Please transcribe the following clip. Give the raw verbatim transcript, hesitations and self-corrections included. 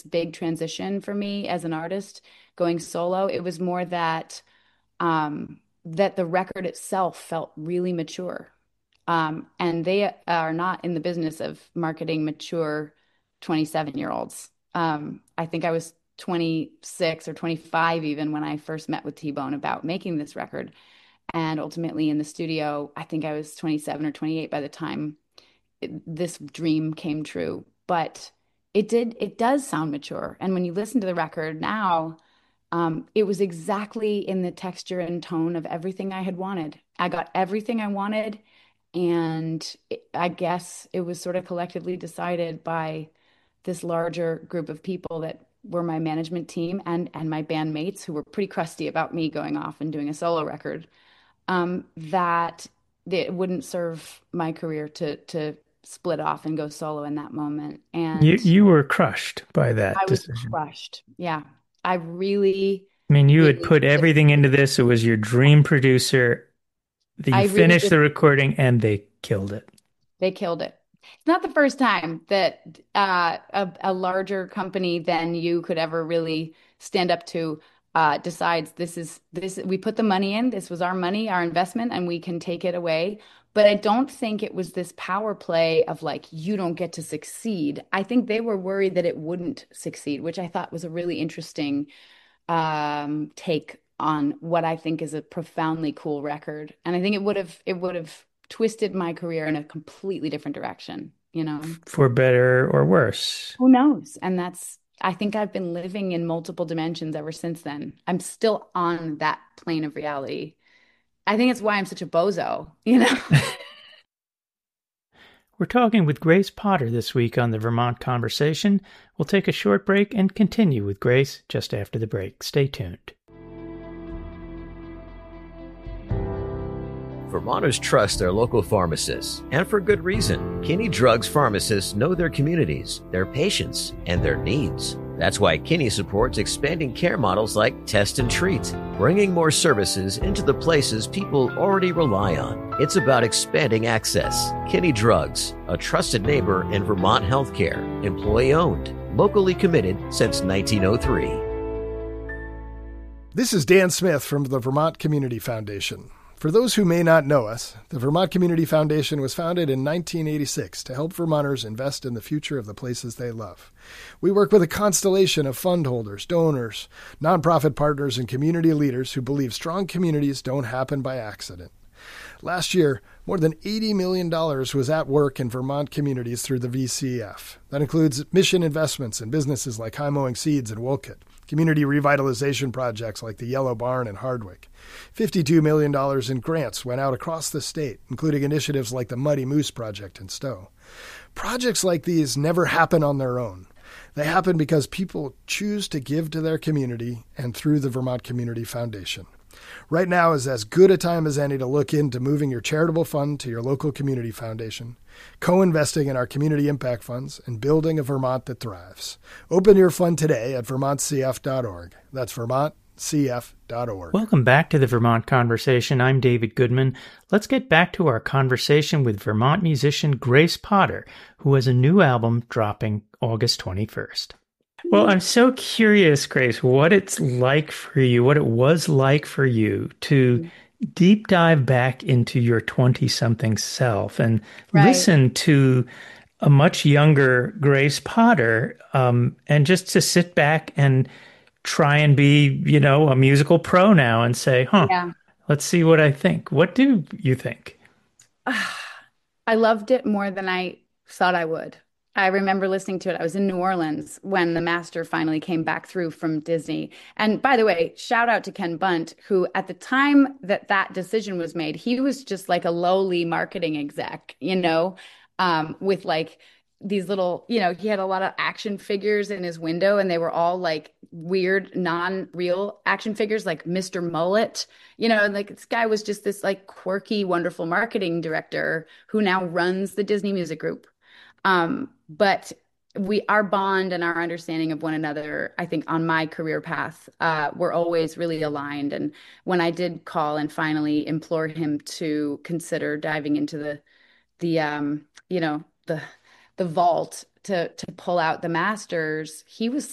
big transition for me as an artist going solo. It was more that um, that the record itself felt really mature. Um, and they are not in the business of marketing mature twenty-seven year olds. Um, I think I was twenty-six or twenty-five even when I first met with T-Bone about making this record. And ultimately in the studio, I think I was twenty-seven or twenty-eight by the time it, this dream came true. But it did, it does sound mature. And when you listen to the record now, um, it was exactly in the texture and tone of everything I had wanted. I got everything I wanted. And it, I guess it was sort of collectively decided by this larger group of people that were my management team and and my bandmates who were pretty crusty about me going off and doing a solo record, um, that it wouldn't serve my career to to split off and go solo in that moment. You And you were crushed by that I was decision. crushed. Yeah. I really, I mean, you had really, put everything into this. It was your dream producer. That you I really finished did. the recording and they killed it. They killed it. It's not the first time that uh, a, a larger company than you could ever really stand up to uh, decides this is this we put the money in, this was our money, our investment, and we can take it away. But I don't think it was this power play of like, you don't get to succeed. I think they were worried that it wouldn't succeed, which I thought was a really interesting um, take on what I think is a profoundly cool record. And I think it would have it would have twisted my career in a completely different direction, you know? For better or worse. Who knows? And that's I think I've been living in multiple dimensions ever since then. I'm still on that plane of reality. I think it's why I'm such a bozo, you know? We're talking with Grace Potter this week on the Vermont Conversation. We'll take a short break and continue with Grace just after the break. Stay tuned. Vermonters trust their local pharmacists, and for good reason. Kinney Drugs pharmacists know their communities, their patients, and their needs. That's why Kinney supports expanding care models like Test and Treat, bringing more services into the places people already rely on. It's about expanding access. Kinney Drugs, a trusted neighbor in Vermont healthcare, employee-owned, locally committed since nineteen oh three. This is Dan Smith from the Vermont Community Foundation. For those who may not know us, the Vermont Community Foundation was founded in nineteen eighty-six to help Vermonters invest in the future of the places they love. We work with a constellation of fund holders, donors, nonprofit partners, and community leaders who believe strong communities don't happen by accident. Last year, more than eighty million dollars was at work in Vermont communities through the V C F. That includes mission investments in businesses like High Mowing Seeds in Wolcott, community revitalization projects like the Yellow Barn in Hardwick. fifty-two million dollars in grants went out across the state, including initiatives like the Muddy Moose Project in Stowe. Projects like these never happen on their own. They happen because people choose to give to their community and through the Vermont Community Foundation. Right now is as good a time as any to look into moving your charitable fund to your local community foundation, co-investing in our community impact funds, and building a Vermont that thrives. Open your fund today at vermont c f dot org. That's vermont c f dot org. Welcome back to the Vermont Conversation. I'm David Goodman. Let's get back to our conversation with Vermont musician Grace Potter, who has a new album dropping August twenty-first. Well, I'm so curious, Grace, what it's like for you, what it was like for you to deep dive back into your twenty-something self and Right. listen to a much younger Grace Potter, um, and just to sit back and try and be, you know, a musical pro now and say, huh, Yeah. let's see what I think. What do you think? I loved it more than I thought I would. I remember listening to it. I was in New Orleans when the master finally came back through from Disney. And by the way, shout out to Ken Bunt, who at the time that that decision was made, he was just like a lowly marketing exec, you know, um, with like these little, you know, he had a lot of action figures in his window and they were all like weird, non-real action figures like mister Mullet. You know, like this guy was just this like quirky, wonderful marketing director who now runs the Disney Music Group. Um, but we, our bond and our understanding of one another, I think on my career path, uh, were always really aligned. And when I did call and finally implore him to consider diving into the, the, um, you know, the, the vault to, to pull out the masters, he was